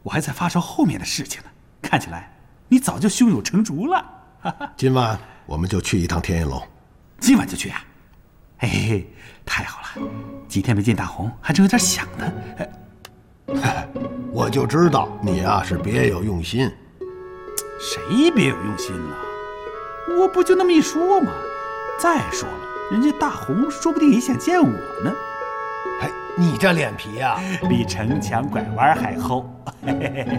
我还在发愁后面的事情呢。看起来你早就胸有成竹了。 今晚我们就去一趟天眼楼。 今晚就去啊？哎，太好了！几天没见大红，还真有点想呢。 我就知道你啊是别有用心。 谁别有用心了？我不就那么一说吗？再说了，人家大红说不定也想见我呢。 哎，你这脸皮啊， 比城墙拐弯还厚。